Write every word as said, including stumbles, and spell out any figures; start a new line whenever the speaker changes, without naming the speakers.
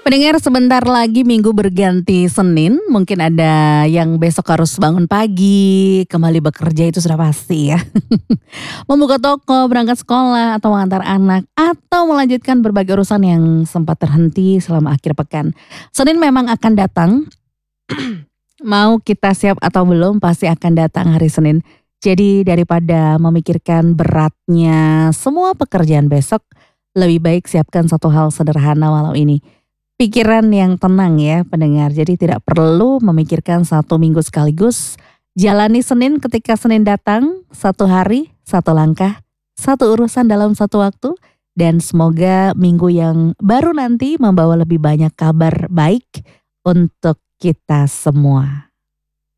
Pendengar, sebentar lagi Minggu berganti Senin, mungkin ada yang besok harus bangun pagi, kembali bekerja itu sudah pasti ya. Membuka toko, berangkat sekolah, atau mengantar anak, atau melanjutkan berbagai urusan yang sempat terhenti selama akhir pekan. Senin memang akan datang, mau kita siap atau belum pasti akan datang hari Senin. Jadi daripada memikirkan beratnya semua pekerjaan besok, lebih baik siapkan satu hal sederhana walau ini. Pikiran yang tenang ya pendengar, jadi tidak perlu memikirkan satu minggu sekaligus. Jalani Senin ketika Senin datang, satu hari, satu langkah, satu urusan dalam satu waktu. Dan semoga minggu yang baru nanti membawa lebih banyak kabar baik untuk kita semua.